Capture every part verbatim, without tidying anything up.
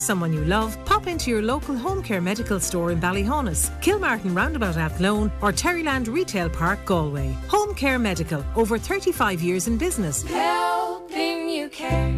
someone you love, pop into your local home care medical store in Ballyhonus, Kilmartin Roundabout Athlone or Terryland Retail Park, Galway. Home Care Medical, over thirty-five years in business. Helping you care.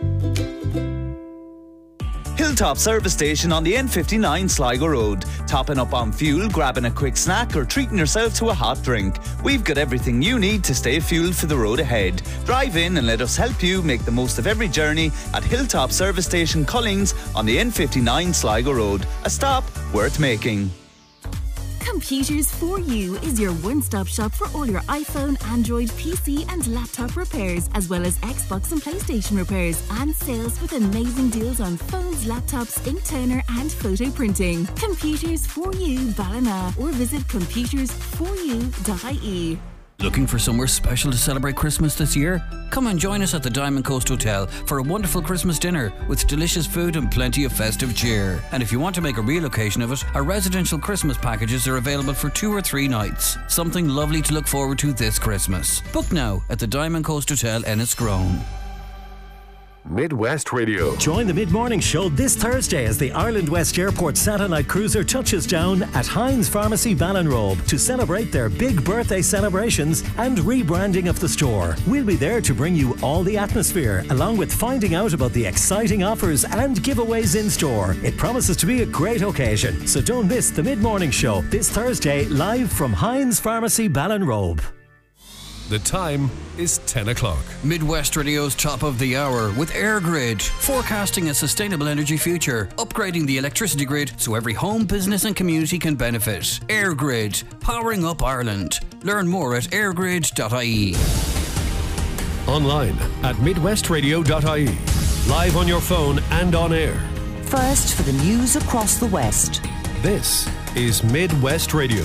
Hilltop Service Station on the N fifty-nine Sligo Road. Topping up on fuel, grabbing a quick snack or treating yourself to a hot drink. We've got everything you need to stay fueled for the road ahead. Drive in and let us help you make the most of every journey at Hilltop Service Station Collings on the N fifty-nine Sligo Road. A stop worth making. Computers for You is your one-stop shop for all your iPhone, Android, P C and laptop repairs, as well as Xbox and PlayStation repairs and sales with amazing deals on phones, laptops, ink toner and photo printing. Computers for You Ballina, or visit computers for you dot I E. Looking for somewhere special to celebrate Christmas this year? Come and join us at the Diamond Coast Hotel for a wonderful Christmas dinner with delicious food and plenty of festive cheer. And if you want to make a real occasion of it, our residential Christmas packages are available for two or three nights. Something lovely to look forward to this Christmas. Book now at the Diamond Coast Hotel Enniscrone. Midwest Radio. Join the mid-morning show this Thursday as the Ireland West Airport Satellite Cruiser touches down at Heinz Pharmacy Ballinrobe to celebrate their big birthday celebrations and rebranding of the store. We'll be there to bring you all the atmosphere, along with finding out about the exciting offers and giveaways in store. It promises to be a great occasion, so don't miss the mid-morning show this Thursday, live from Heinz Pharmacy Ballinrobe. The time is ten o'clock. Midwest Radio's top of the hour with EirGrid, forecasting a sustainable energy future, upgrading the electricity grid so every home, business and community can benefit. EirGrid, powering up Ireland. Learn more at air grid dot I E. Online at midwest radio dot I E. Live on your phone and on air. First for the news across the West. This is Midwest Radio.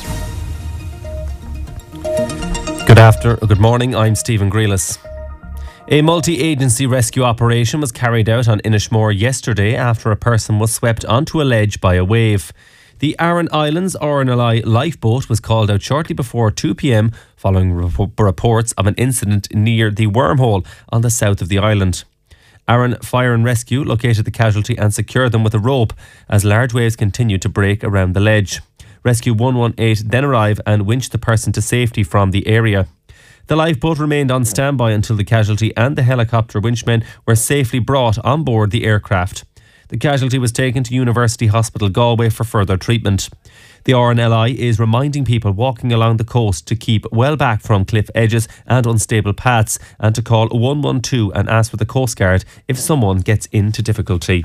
Good after, good morning, I'm Stephen Grealis. A multi-agency rescue operation was carried out on Inishmore yesterday after a person was swept onto a ledge by a wave. The Aran Islands R N L I lifeboat was called out shortly before two p.m. following rep- reports of an incident near the wormhole on the south of the island. Aran Fire and Rescue located the casualty and secured them with a rope as large waves continued to break around the ledge. Rescue one one eight then arrived and winched the person to safety from the area. The lifeboat remained on standby until the casualty and the helicopter winchmen were safely brought on board the aircraft. The casualty was taken to University Hospital Galway for further treatment. The R N L I is reminding people walking along the coast to keep well back from cliff edges and unstable paths and to call one one two and ask for the Coast Guard if someone gets into difficulty.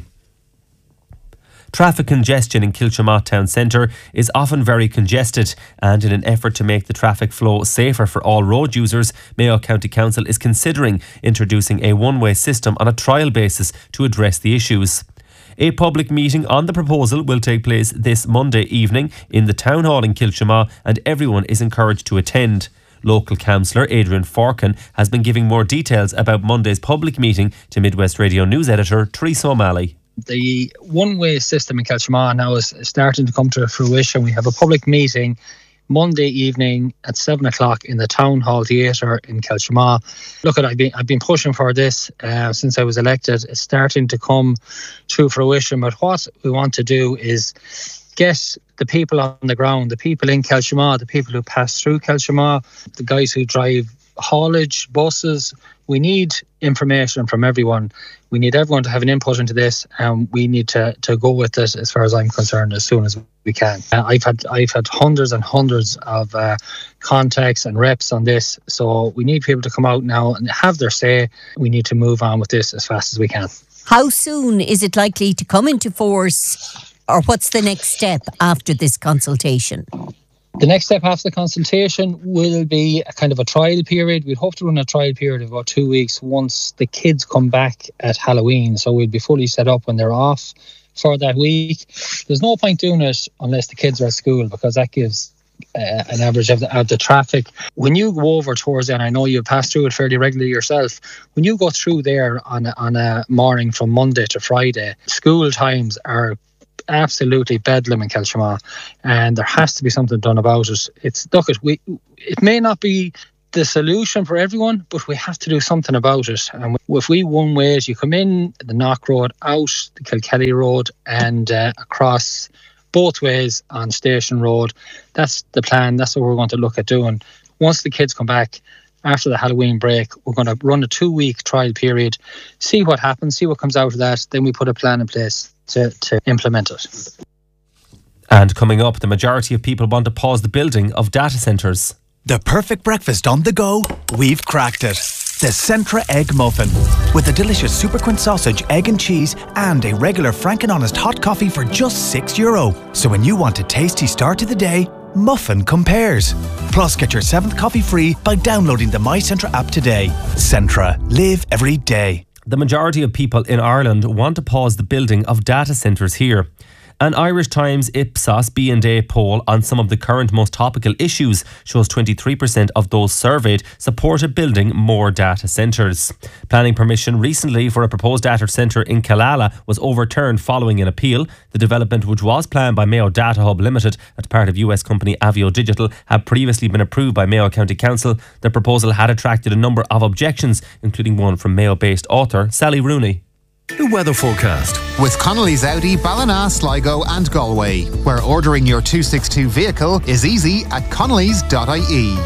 Traffic congestion in Kilchamaugh town centre is often very congested, and in an effort to make the traffic flow safer for all road users, Mayo County Council is considering introducing a one-way system on a trial basis to address the issues. A public meeting on the proposal will take place this Monday evening in the Town Hall in Kilchamaugh, and everyone is encouraged to attend. Local councillor Adrian Forkin has been giving more details about Monday's public meeting to Midwest Radio News editor Teresa O'Malley. The one-way system in Kilchamaugh now is starting to come to fruition. We have a public meeting Monday evening at seven o'clock in the Town Hall Theatre in Kilchamaugh. Look, I've been I've been pushing for this uh, since I was elected. It's starting to come to fruition. But what we want to do is get the people on the ground, the people in Kilchamaugh, the people who pass through Kilchamaugh, the guys who drive haulage buses. We need information from everyone. We need everyone to have an input into this, and we need to, to go with it, as far as I'm concerned, as soon as we can. Uh, I've had I've had hundreds and hundreds of uh, contacts and reps on this, so we need people to come out now and have their say. We need to move on with this as fast as we can. How soon is it likely to come into force, or what's the next step after this consultation? The next step after the consultation will be a kind of a trial period. We'd hope to run a trial period of about two weeks once the kids come back at Halloween. So we'll be fully set up when they're off for that week. There's no point doing it unless the kids are at school, because that gives uh, an average of the, of the traffic. When you go over towards it, and I know you pass through it fairly regularly yourself, when you go through there on a, on a morning from Monday to Friday, school times are absolutely bedlam in Kilchamaugh, and there has to be something done about it. It's look, it we it may not be the solution for everyone, but we have to do something about it. And if we one ways, you come in the Knock Road, out the Kilkelly Road, and uh, across both ways on Station Road. That's the plan. That's what we're going to look at doing. Once the kids come back after the Halloween break, we're going to run a two-week trial period, see what happens, see what comes out of that. Then we put a plan in place to, to implement it. And coming up, the majority of people want to pause the building of data centres. The perfect breakfast on the go, we've cracked it. The Centra Egg Muffin. With a delicious Superquint sausage, egg and cheese, and a regular Frank and Honest hot coffee for just six euro. So when you want a tasty start to the day, Muffin compares. Plus, get your seventh coffee free by downloading the My Centra app today. Centra. Live every day. The majority of people in Ireland want to pause the building of data centres here. An Irish Times Ipsos B and A poll on some of the current most topical issues shows twenty-three percent of those surveyed supported building more data centres. Planning permission recently for a proposed data centre in Killala was overturned following an appeal. The development, which was planned by Mayo Data Hub Limited as part of U S company Avio Digital, had previously been approved by Mayo County Council. The proposal had attracted a number of objections, including one from Mayo-based author Sally Rooney. The weather forecast. With Connolly's Audi, Ballina, Sligo and Galway, where ordering your two sixty-two vehicle is easy at connellys dot I E.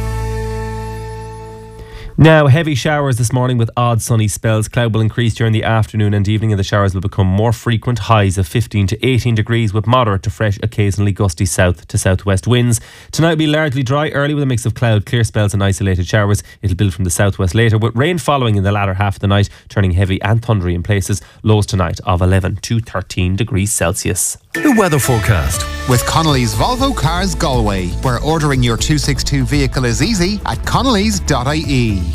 Now, heavy showers this morning with odd sunny spells. Cloud will increase during the afternoon and evening, and the showers will become more frequent. Highs of fifteen to eighteen degrees with moderate to fresh, occasionally gusty south to southwest winds. Tonight will be largely dry early with a mix of cloud, clear spells and isolated showers. It'll build from the southwest later, with rain following in the latter half of the night, turning heavy and thundery in places. Lows tonight of eleven to thirteen degrees Celsius. The weather forecast. With Connolly's Volvo Cars Galway, where ordering your two sixty-two vehicle is easy at connellys dot I E.